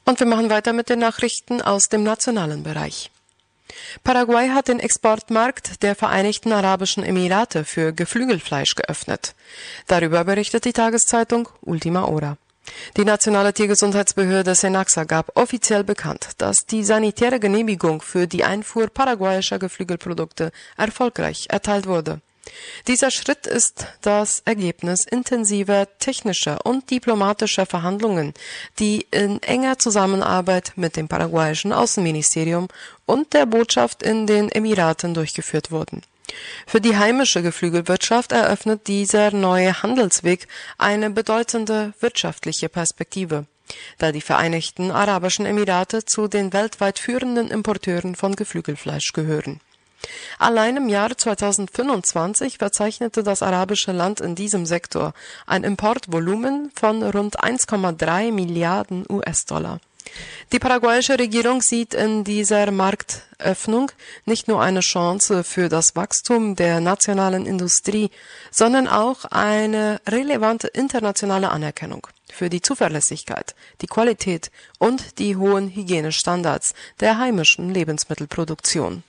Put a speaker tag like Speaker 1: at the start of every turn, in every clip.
Speaker 1: Und wir machen weiter mit den Nachrichten aus dem nationalen Bereich. Paraguay hat den Exportmarkt der Vereinigten Arabischen Emirate für Geflügelfleisch geöffnet. Darüber berichtet die Tageszeitung Ultima Hora. Die nationale Tiergesundheitsbehörde Senaxa gab offiziell bekannt, dass die sanitäre Genehmigung für die Einfuhr paraguayischer Geflügelprodukte erfolgreich erteilt wurde. Dieser Schritt ist das Ergebnis intensiver technischer und diplomatischer Verhandlungen, die in enger Zusammenarbeit mit dem paraguayischen Außenministerium und der Botschaft in den Emiraten durchgeführt wurden. Für die heimische Geflügelwirtschaft eröffnet dieser neue Handelsweg eine bedeutende wirtschaftliche Perspektive, da die Vereinigten Arabischen Emirate zu den weltweit führenden Importeuren von Geflügelfleisch gehören. Allein im Jahr 2025 verzeichnete das arabische Land in diesem Sektor ein Importvolumen von rund 1,3 Milliarden US-Dollar. Die paraguayische Regierung sieht in dieser Marktöffnung nicht nur eine Chance für das Wachstum der nationalen Industrie, sondern auch eine relevante internationale Anerkennung für die Zuverlässigkeit, die Qualität und die hohen Hygienestandards der heimischen Lebensmittelproduktion.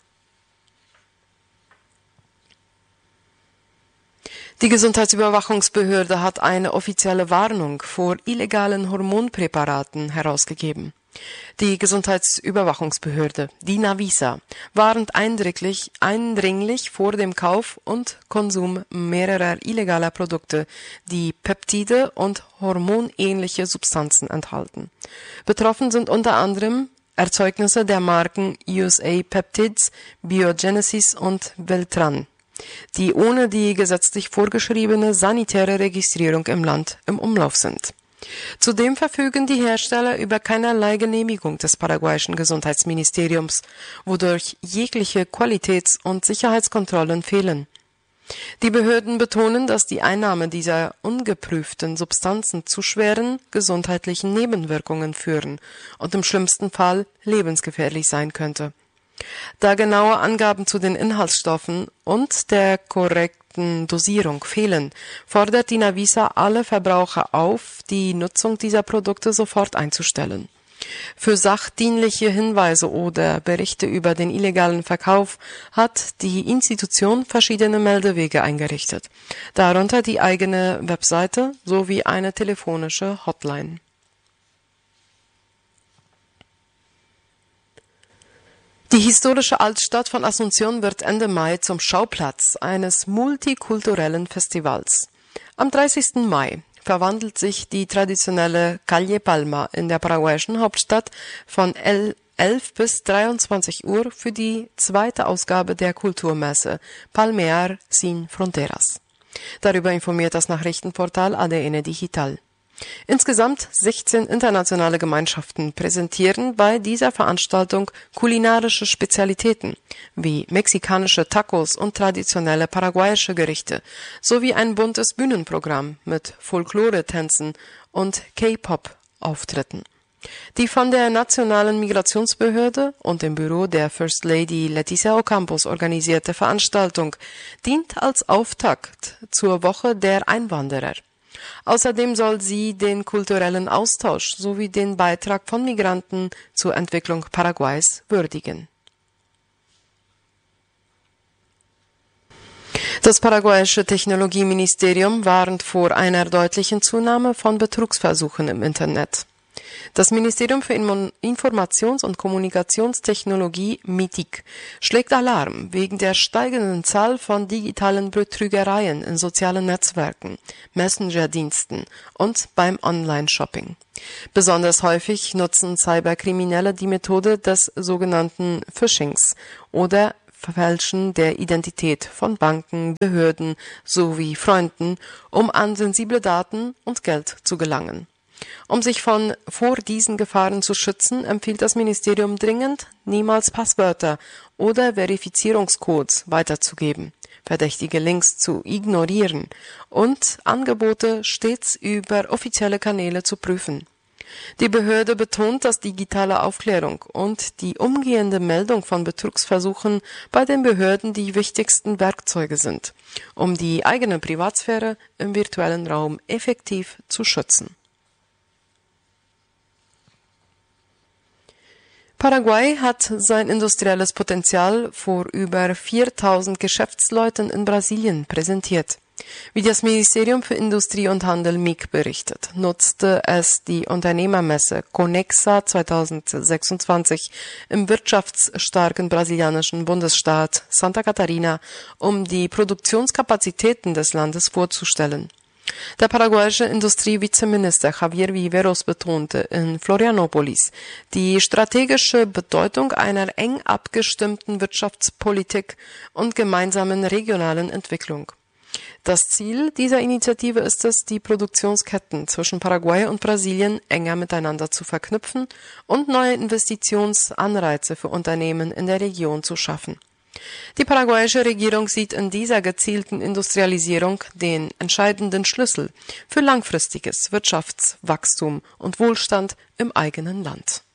Speaker 1: Die Gesundheitsüberwachungsbehörde hat eine offizielle Warnung vor illegalen Hormonpräparaten herausgegeben. Die Gesundheitsüberwachungsbehörde, die Navisa, warnt eindringlich vor dem Kauf und Konsum mehrerer illegaler Produkte, die Peptide und hormonähnliche Substanzen enthalten. Betroffen sind unter anderem Erzeugnisse der Marken USA Peptides, Biogenesis und Veltran, die ohne die gesetzlich vorgeschriebene sanitäre Registrierung im Land im Umlauf sind. Zudem verfügen die Hersteller über keinerlei Genehmigung des paraguayischen Gesundheitsministeriums, wodurch jegliche Qualitäts- und Sicherheitskontrollen fehlen. Die Behörden betonen, dass die Einnahme dieser ungeprüften Substanzen zu schweren gesundheitlichen Nebenwirkungen führen und im schlimmsten Fall lebensgefährlich sein könnte. Da genaue Angaben zu den Inhaltsstoffen und der korrekten Dosierung fehlen, fordert die Navisa alle Verbraucher auf, die Nutzung dieser Produkte sofort einzustellen. Für sachdienliche Hinweise oder Berichte über den illegalen Verkauf hat die Institution verschiedene Meldewege eingerichtet, darunter die eigene Webseite sowie eine telefonische Hotline. Die historische Altstadt von Asunción wird Ende Mai zum Schauplatz eines multikulturellen Festivals. Am 30. Mai verwandelt sich die traditionelle Calle Palma in der paraguayischen Hauptstadt von 11 bis 23 Uhr für die zweite Ausgabe der Kulturmesse Palmear sin Fronteras. Darüber informiert das Nachrichtenportal ADN Digital. Insgesamt 16 internationale Gemeinschaften präsentieren bei dieser Veranstaltung kulinarische Spezialitäten wie mexikanische Tacos und traditionelle paraguayische Gerichte sowie ein buntes Bühnenprogramm mit Folklore-Tänzen und K-Pop-Auftritten. Die von der Nationalen Migrationsbehörde und dem Büro der First Lady Leticia Ocampos organisierte Veranstaltung dient als Auftakt zur Woche der Einwanderer. Außerdem soll sie den kulturellen Austausch sowie den Beitrag von Migranten zur Entwicklung Paraguays würdigen. Das paraguayische Technologieministerium warnt vor einer deutlichen Zunahme von Betrugsversuchen im Internet. Das Ministerium für Informations- und Kommunikationstechnologie MITIC schlägt Alarm wegen der steigenden Zahl von digitalen Betrügereien in sozialen Netzwerken, Messenger-Diensten und beim Online-Shopping. Besonders häufig nutzen Cyberkriminelle die Methode des sogenannten Phishings oder Verfälschen der Identität von Banken, Behörden sowie Freunden, um an sensible Daten und Geld zu gelangen. Um sich vor diesen Gefahren zu schützen, empfiehlt das Ministerium dringend, niemals Passwörter oder Verifizierungscodes weiterzugeben, verdächtige Links zu ignorieren und Angebote stets über offizielle Kanäle zu prüfen. Die Behörde betont, dass digitale Aufklärung und die umgehende Meldung von Betrugsversuchen bei den Behörden die wichtigsten Werkzeuge sind, um die eigene Privatsphäre im virtuellen Raum effektiv zu schützen. Paraguay hat sein industrielles Potenzial vor über 4.000 Geschäftsleuten in Brasilien präsentiert. Wie das Ministerium für Industrie und Handel MIG berichtet, nutzte es die Unternehmermesse Conexa 2026 im wirtschaftsstarken brasilianischen Bundesstaat Santa Catarina, um die Produktionskapazitäten des Landes vorzustellen. Der paraguayische Industrievizeminister Javier Viveros betonte in Florianópolis die strategische Bedeutung einer eng abgestimmten Wirtschaftspolitik und gemeinsamen regionalen Entwicklung. Das Ziel dieser Initiative ist es, die Produktionsketten zwischen Paraguay und Brasilien enger miteinander zu verknüpfen und neue Investitionsanreize für Unternehmen in der Region zu schaffen. Die paraguayische Regierung sieht in dieser gezielten Industrialisierung den entscheidenden Schlüssel für langfristiges Wirtschaftswachstum und Wohlstand im eigenen Land.